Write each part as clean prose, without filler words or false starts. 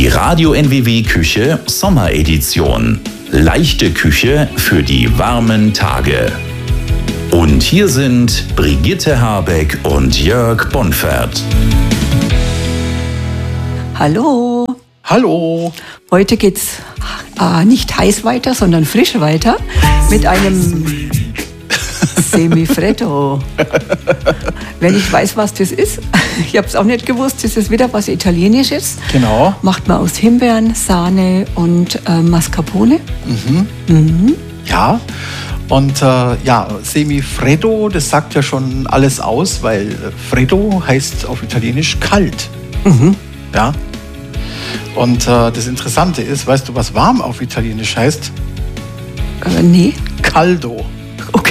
Die Radio NWW Küche Sommeredition. Leichte Küche für die warmen Tage. Und hier sind Brigitte Habeck und Jörg Bonfert. Hallo. Hallo. Heute geht's nicht heiß weiter, sondern frisch weiter mit einem Semifreddo. Wenn ich weiß, was das ist, ich habe es auch nicht gewusst, das ist wieder was Italienisches. Genau. Macht man aus Himbeeren, Sahne und Mascarpone. Ja. Und Semifreddo, das sagt ja schon alles aus, weil Freddo heißt auf Italienisch kalt. Ja. Und das Interessante ist, weißt du, was warm auf Italienisch heißt? Nee. Caldo. Okay.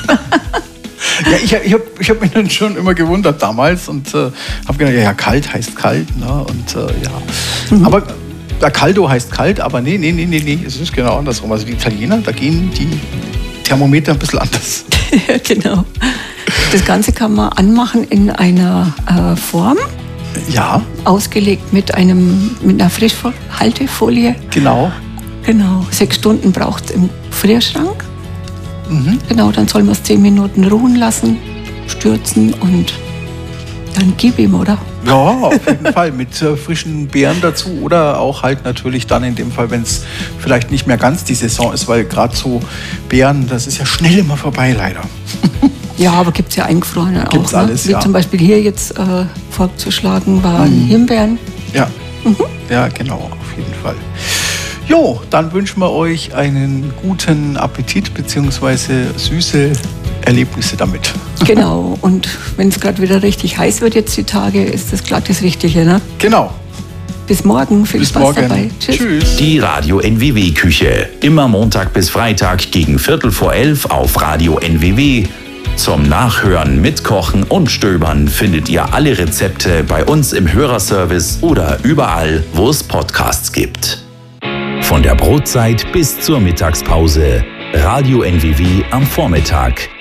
Ja, ich hab mich dann schon immer gewundert damals und habe gedacht, ja, kalt heißt kalt. Ne? Und aber Caldo heißt kalt, aber nee, es ist genau andersrum. Also die Italiener, da gehen die Thermometer ein bisschen anders. Genau. Das Ganze kann man anmachen in einer Form. Ja. Ausgelegt mit einer Frischhaltefolie. Genau. 6 Stunden braucht es im Gefrierschrank. Genau, dann soll man es 10 Minuten ruhen lassen, stürzen und dann gib ihm, oder? Ja, auf jeden Fall. Mit frischen Beeren dazu oder auch halt natürlich dann in dem Fall, wenn es vielleicht nicht mehr ganz die Saison ist, weil gerade so Beeren, das ist ja schnell immer vorbei, leider. Ja, aber gibt es ja eingefrorene auch. Gibt's alles, Wie ja. zum Beispiel hier jetzt vorzuschlagen waren Himbeeren. Ja. Ja, genau, auf jeden Fall. Jo, dann wünschen wir euch einen guten Appetit bzw. süße Erlebnisse damit. Genau, und wenn es gerade wieder richtig heiß wird jetzt die Tage, ist das glatt das Richtige, ne? Genau. Bis morgen, viel Spaß dabei. Tschüss. Die Radio NWW Küche. Immer Montag bis Freitag gegen 11:45 auf Radio NWW. Zum Nachhören, Mitkochen und Stöbern findet ihr alle Rezepte bei uns im Hörerservice oder überall, wo es Podcasts gibt. Von der Brotzeit bis zur Mittagspause. Radio NWW am Vormittag.